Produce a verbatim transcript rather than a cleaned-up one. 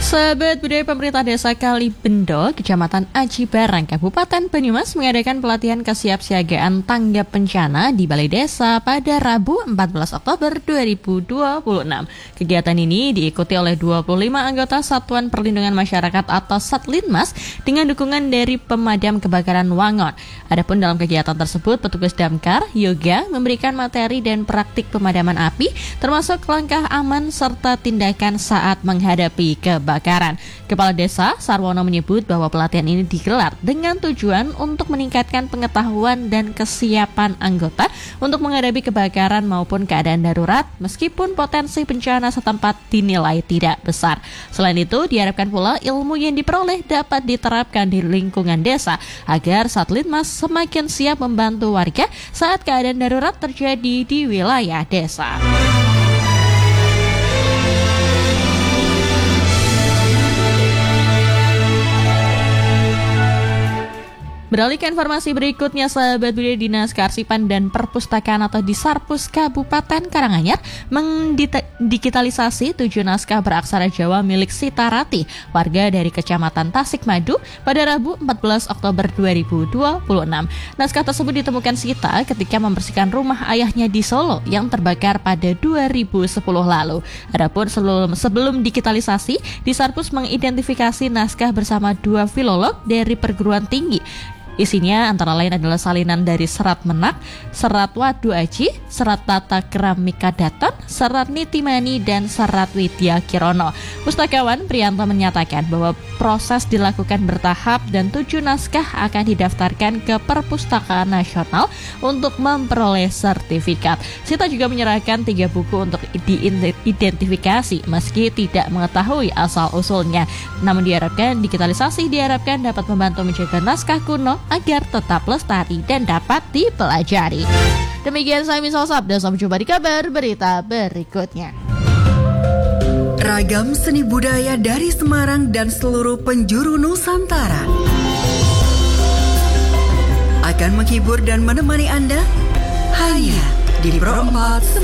Sahabat budaya, pemerintah desa Kalibendo, Kecamatan Aji Barang, Kabupaten Banyumas mengadakan pelatihan kesiapsiagaan tanggap bencana di Balai Desa pada Rabu empat belas Oktober dua ribu dua puluh enam. Kegiatan ini diikuti oleh dua puluh lima anggota Satuan Perlindungan Masyarakat atau Satlinmas dengan dukungan dari pemadam kebakaran Wangon. Adapun dalam kegiatan tersebut, petugas damkar, yoga, memberikan materi dan praktik pemadaman api, termasuk langkah aman serta tindakan saat menghadapi kebakaran. Kepala Desa Sarwono menyebut bahwa pelatihan ini digelar dengan tujuan untuk meningkatkan pengetahuan dan kesiapan anggota untuk menghadapi kebakaran maupun keadaan darurat meskipun potensi bencana setempat dinilai tidak besar. Selain itu, diharapkan pula ilmu yang diperoleh dapat diterapkan di lingkungan desa agar Satlinmas semakin siap membantu warga saat keadaan darurat terjadi di wilayah desa. Beralih ke informasi berikutnya, sahabat budaya, Dinas Kearsipan dan Perpustakaan atau Disarpus Kabupaten Karanganyar mendigitalisasi tujuh naskah beraksara Jawa milik Sita Rati, warga dari Kecamatan Tasikmadu, pada Rabu empat belas Oktober dua ribu dua puluh enam. Naskah tersebut ditemukan Sita ketika membersihkan rumah ayahnya di Solo yang terbakar pada dua ribu sepuluh lalu. Adapun sebelum, sebelum digitalisasi, Disarpus mengidentifikasi naskah bersama dua filolog dari perguruan tinggi. Isinya antara lain adalah salinan dari Serat Menak, Serat Wadu Aji, Serat Tata Keramika Daton, Serat Nitimani, dan Serat Widya Kirono. Pustakawan Priyanto menyatakan bahwa proses dilakukan bertahap dan tujuh naskah akan didaftarkan ke Perpustakaan Nasional untuk memperoleh sertifikat. Sita juga menyerahkan tiga buku untuk diidentifikasi meski tidak mengetahui asal-usulnya. Namun diharapkan digitalisasi diharapkan dapat membantu menjaga naskah kuno agar tetap lestari dan dapat dipelajari. Demikian saya Misal Sabda, sampai jumpa di kabar berita berikutnya. Ragam seni budaya dari Semarang dan seluruh penjuru Nusantara akan menghibur dan menemani Anda hanya di Pro empat